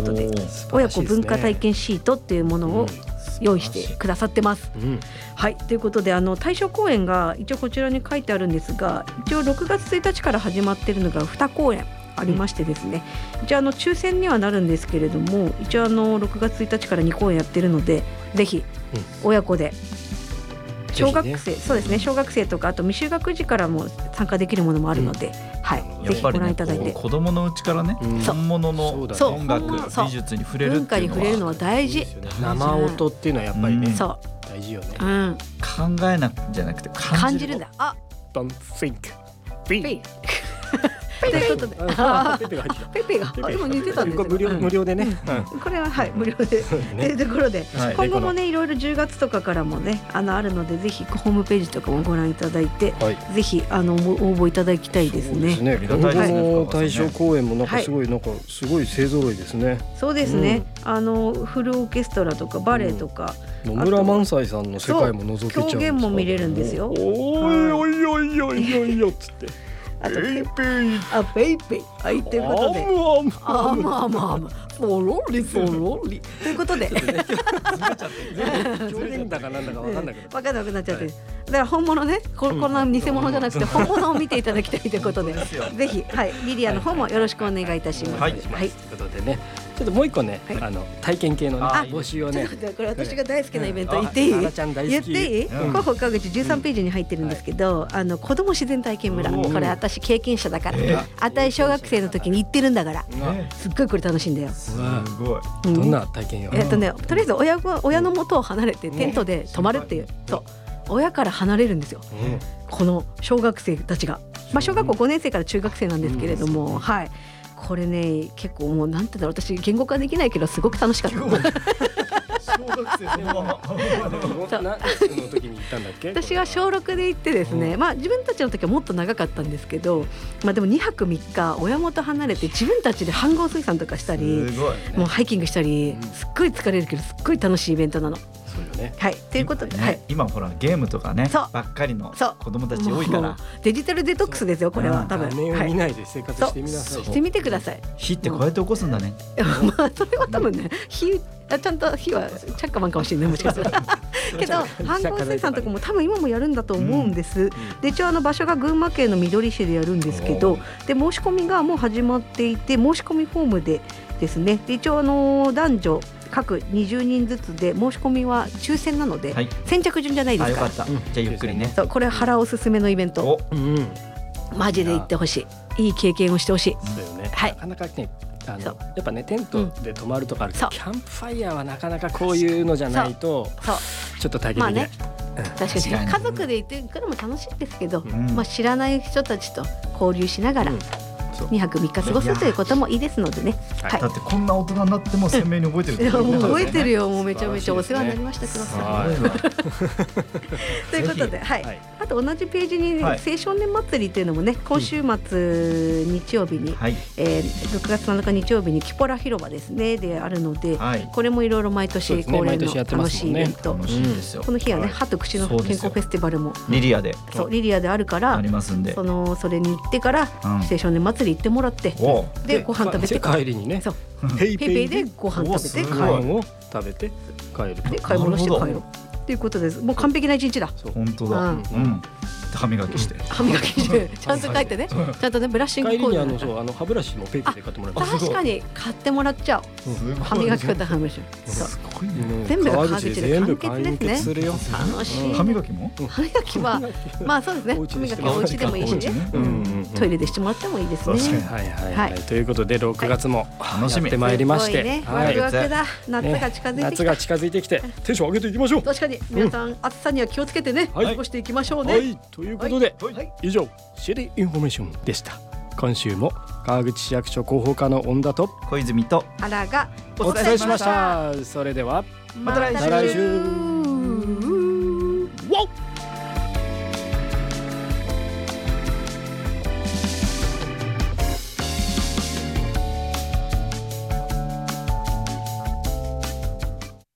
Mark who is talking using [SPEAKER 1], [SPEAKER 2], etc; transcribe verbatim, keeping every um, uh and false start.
[SPEAKER 1] ことで、親子文化体験シートっていうものを用意してくださってます、うん、はいということであの対象公演が一応こちらに書いてあるんですが、一応ろくがつついたちから始まっているのがに公演ありましてですね、うん、一応あの抽選にはなるんですけれども、一応あのろくがつついたちからに公演やってるので、ぜひ親子で、うん、小学生、ね、そうですね、小学生とかあと未就学児からも参加できるものもあるので、うん、はい、ぜひご覧いただいて、
[SPEAKER 2] ね、子供のうちからね、うん、本物の音楽美術に触れるっていうのは、文化に触れるのは大事、
[SPEAKER 3] 生音っていうのはやっぱりね、うん、そう大事よね、うん、
[SPEAKER 2] 考えなくじゃなくて感じる、
[SPEAKER 1] 感じるんだ。あ
[SPEAKER 3] Don't think be
[SPEAKER 1] ということで、ペペがペペがでも似てたんですよ。
[SPEAKER 3] 無料無料でね、
[SPEAKER 1] うん、これははい無料でというところで、はい、今後もねいろいろじゅうがつとかからもねあのあるので、ぜひホームページとかもご覧いただいて、はい、ぜひあの応募いただきたいですね。
[SPEAKER 3] そうですね。今後の対象公演もなんかすごい、はい、なんかすごい勢ぞろいですね。
[SPEAKER 1] そうですね。うん、あのフルオーケストラとかバレエとか、
[SPEAKER 3] うん、野村萬斎さんの世界も覗けちゃうんですか。
[SPEAKER 1] 狂言も見れるんですよ。
[SPEAKER 3] おいおいおいおいおいよつって。
[SPEAKER 1] あとペイペイあペイペイはいということであまあまあまあポロリポロリということで
[SPEAKER 3] 狂言だかなんだか分かんなくなっ
[SPEAKER 1] 分かんなくなっちゃって、だから本物ね、ここの偽物じゃなくて本物を見ていただきたいということでぜひ、はい、リリアの方もよろしくお願いいたします。はい、
[SPEAKER 3] はい、ということでね、ちょっともう一個ね、はい、あの体験系の、ね、募集をね、
[SPEAKER 1] これ私が大好きなイベント言っていい？言っていい？広報川口じゅうさんページに入ってるんですけど、あの子ども自然体験村、これ私経験者だから、あたい小学生の時に行ってるんだから、すっごいこれ楽しいんだよ。
[SPEAKER 3] すごい。どんな体験よ。
[SPEAKER 1] えっとね、とりあえず親が親の元を離れてテントで泊まるっていう、そう親から離れるんですよ。この小学生たちが、まあ小学校ごねん生から中学生なんですけれども、はい。これね結構もうなんてだろう、私言語化できないけどすごく楽しかった。小学
[SPEAKER 3] 生そのまま何歳の時に行ったんだっけ？
[SPEAKER 1] 私は小ろくで行ってですね、まあ自分たちの時はもっと長かったんですけど、まあでもにはくみっか親元離れて自分たちで飯盒水産とかしたり、もうハイキングしたり、すっごい疲れるけどすっごい楽しいイベントなの。
[SPEAKER 3] そうよね。
[SPEAKER 1] はい、ということで、はい、
[SPEAKER 2] 今ほらゲームとかねばっかりの子供たち多いから、
[SPEAKER 1] デジタルデトックスですよこれは多分。
[SPEAKER 3] 画面を見ないで生活してみなさい。
[SPEAKER 1] してみてください。
[SPEAKER 2] 火ってこうやって起こすんだね。
[SPEAKER 1] まあそれは多分ね、火ちゃんと火はチャッカマンかもしれない、もしかしたらけど飯盒水産とかも多分今もやるんだと思うんです、うん、で一応あの場所が群馬県のみどり市でやるんですけど、で申し込みがもう始まっていて、申し込みフォームでですね、で一応あの男女各にじゅうにんずつで申し込みは抽選なので、はい、先着順じゃないですから。
[SPEAKER 2] あ、よかった。じゃあゆっくりね。
[SPEAKER 1] そう、これは原おすすめのイベント、うん、マジで行ってほしい、いい経験をしてほしい。
[SPEAKER 3] そうよね、はい、なかなかね、あのやっぱねテントで泊まるとかあるけど、うん、キャンプファイヤーはなかなかこういうのじゃないとちょっと体験できない。
[SPEAKER 1] まあね、確かに家族で行ってくるのも楽しいんですけど、うん、まあ、知らない人たちと交流しながら、うん、にはくみっか過ごすということもいいですのでね、
[SPEAKER 2] はい、だってこんな大人になっても鮮明に覚えてるって
[SPEAKER 1] こと、ね、覚えてるよ、もうめちゃめちゃお世話になりました黒さんということで、はい、あと同じページに、ね、はい、青少年祭りっていうのもね、今週末日曜日に、はい、えー、ろくがつなのか日曜日にキポラ広場ですねであるので、はい、これもいろいろ毎年恒例の楽しいイベント、ね、この日はね、歯と口の健康フェスティバルも
[SPEAKER 2] リリアで、
[SPEAKER 1] そうリリアであるから
[SPEAKER 2] ありますんで、
[SPEAKER 1] そのそれに行ってから、うん、青少年祭り行ってもらって、でご飯食べて
[SPEAKER 3] 帰りにね、
[SPEAKER 1] そうペイペイでご飯食べて帰る、
[SPEAKER 3] を食べて帰る、
[SPEAKER 1] で買い物して帰るっていうことです。もう完璧な一日だ。
[SPEAKER 2] 本当だ、うんうん、歯磨きして、
[SPEAKER 1] 歯磨きしてちゃんと帰ってね、ちゃんとねブラッシング
[SPEAKER 3] コード、帰りにあのそうあの歯ブラシもペイペイで買ってもらって、
[SPEAKER 1] 確かに買ってもらっちゃう、歯磨き粉と歯ブラシ、
[SPEAKER 2] すごいね、
[SPEAKER 1] 全部が川口で完結ですね。楽しい。
[SPEAKER 2] 歯磨きも
[SPEAKER 1] 歯磨きはまあそうですね、歯磨きはお家でもいいしね、トイレでしてもらってもいいですね。
[SPEAKER 3] はいはいはい。ということでろくがつも楽しみってまいりまして、
[SPEAKER 1] ワクワクだ、夏が近づいてきた、
[SPEAKER 3] 夏が近づいてきてテンション上げていきましょう。
[SPEAKER 1] 確かに皆さん暑さには気をつけてね、過ごしていきましょうね。
[SPEAKER 3] はい、ということで以上シェリーインフォメーションでした。今週も川口市役所広報課の恩田と
[SPEAKER 2] 小泉と
[SPEAKER 1] 原が
[SPEAKER 3] お伝えしました。それでは
[SPEAKER 2] また来週。